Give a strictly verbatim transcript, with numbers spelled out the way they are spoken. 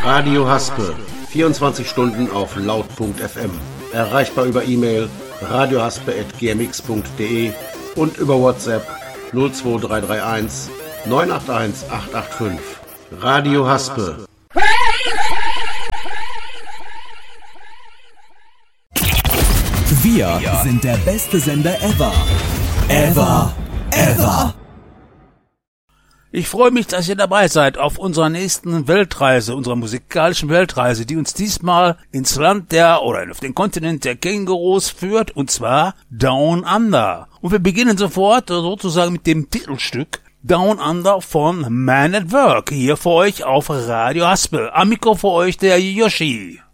Radio Haspe, vierundzwanzig Stunden auf laut punkt f m. Erreichbar über E-Mail radiohaspe at g m x punkt d e und über WhatsApp null zwei drei drei eins neun acht eins acht acht fünf. Radio Haspe. Wir sind der beste Sender ever. Ever. Ever. Ich freue mich, dass ihr dabei seid auf unserer nächsten Weltreise, unserer musikalischen Weltreise, die uns diesmal ins Land der, oder auf den Kontinent der Kängurus führt, und zwar Down Under. Und wir beginnen sofort sozusagen mit dem Titelstück Down Under von Man at Work, hier für euch auf Radio Haspe. Am Mikro für euch der Yoshi.